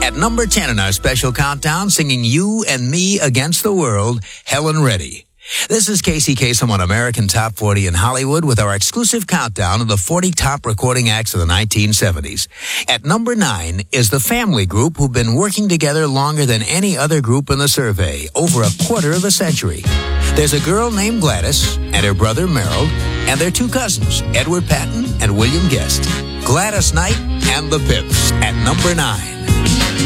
At number 10 in our special countdown, singing You and Me Against the World, Helen Reddy. This is Casey Kasem on American Top 40 in Hollywood with our exclusive countdown of the 40 top recording acts of the 1970s. At number 9 is the Family Group, who've been working together longer than any other group in the survey, over a quarter of a century. There's a girl named Gladys and her brother Merrill and their two cousins, Edward Patton and William Guest. Gladys Knight and the Pips at number 9.